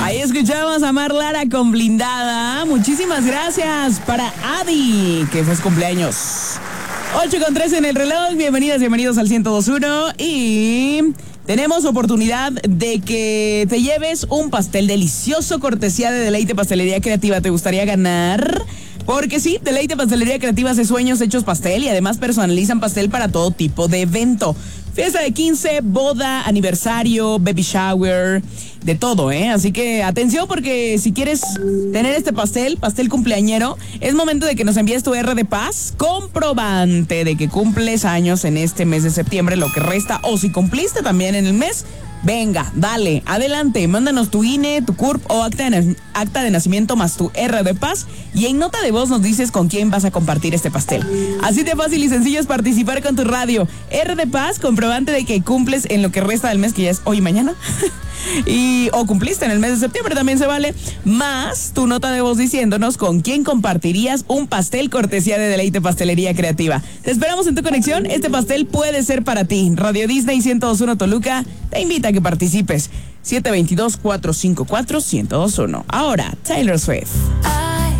Ahí escuchamos a Mar Lara con Blindada. Muchísimas gracias para Adi, que fue su cumpleaños. 8:13 en el reloj. Bienvenidas, bienvenidos al 102.1 y tenemos oportunidad de que te lleves un pastel delicioso cortesía de Deleite Pastelería Creativa. ¿Te gustaría ganar? Porque sí, Deleite Pastelería Creativa hace sueños hechos pastel y además personalizan pastel para todo tipo de evento. Fiesta de 15, boda, aniversario, baby shower, de todo, ¿eh? Así que atención porque si quieres tener este pastel cumpleañero, es momento de que nos envíes tu R de paz, comprobante de que cumples años en este mes de septiembre, lo que resta, o si cumpliste también en el mes. Venga, dale, adelante, mándanos tu INE, tu CURP o acta de nacimiento más tu R de paz y en nota de voz nos dices con quién vas a compartir este pastel. Así de fácil y sencillo es participar con tu radio. R de paz, comprobante de que cumples en lo que resta del mes, que ya es hoy y mañana. O cumpliste en el mes de septiembre, también se vale, más tu nota de voz diciéndonos con quién compartirías un pastel cortesía de Deleite Pastelería Creativa. Te esperamos en tu conexión, este pastel puede ser para ti. Radio Disney 102.1 Toluca te invita a que participes. 722-454-1021. Ahora, Taylor Swift.